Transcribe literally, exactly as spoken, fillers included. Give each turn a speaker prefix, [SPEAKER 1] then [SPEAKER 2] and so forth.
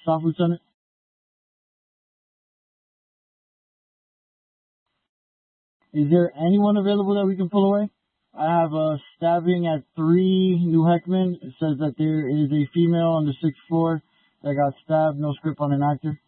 [SPEAKER 1] Staff Lieutenant. Is there anyone available that we can pull away? I have a stabbing at three New Heckman. It says that there is a female on the sixth floor that got stabbed. No script on an actor.